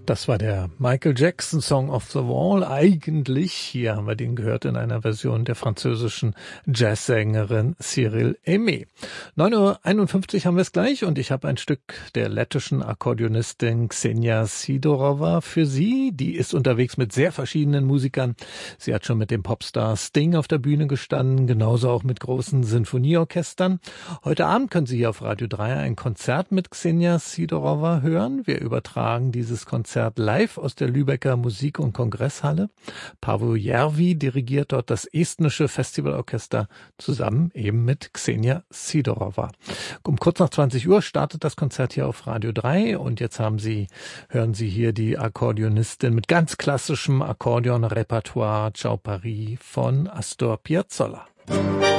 Das war der Michael Jackson Song of the Wall. Eigentlich, hier haben wir den gehört in einer Version der französischen Jazzsängerin Cyril Aimé. 9:51 Uhr haben wir es gleich und ich habe ein Stück der lettischen Akkordeonistin Ksenia Sidorova für Sie. Die ist unterwegs mit sehr verschiedenen Musikern. Sie hat schon mit dem Popstar Sting auf der Bühne gestanden, genauso auch mit großen Sinfonieorchestern. Heute Abend können Sie hier auf Radio 3 ein Konzert mit Ksenia Sidorova hören. Wir übertragen dieses Konzert live aus der Lübecker Musik- und Kongresshalle. Paavo Järvi dirigiert dort das estnische Festivalorchester zusammen eben mit Ksenia Sidorova. Um kurz nach 20 Uhr startet das Konzert hier auf Radio 3 und jetzt hören Sie hier die Akkordeonistin mit ganz klassischem Akkordeonrepertoire Ciao Paris von Astor Piazzolla.